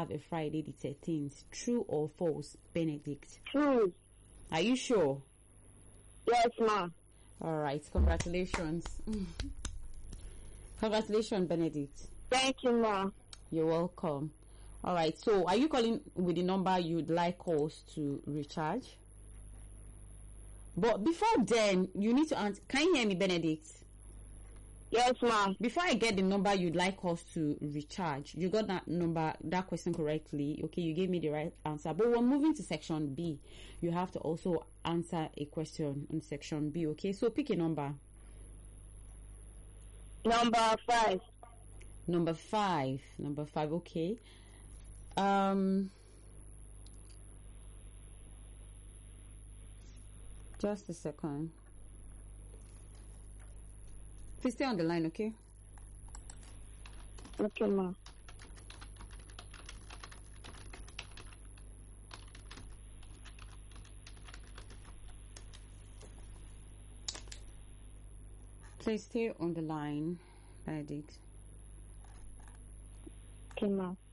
have a Friday the 13th. True or false, Benedict? True. Are you sure? Yes, ma. All right. Congratulations. Congratulations, Benedict. Thank you, ma. You're welcome. All right. So, are you calling with the number you'd like us to recharge? But before then, you need to answer. Can you hear me, Benedict? Yes, ma. Before I get the number you'd like us to recharge, you got that question correctly. Okay, you gave me the right answer. But we're moving to section B. You have to also answer a question on section B. Okay, so pick a number. Number 5. Number 5. Number 5. Okay. Just a second. Please stay on the line, okay? Okay, ma. Please stay on the line, Benedict. Okay, ma.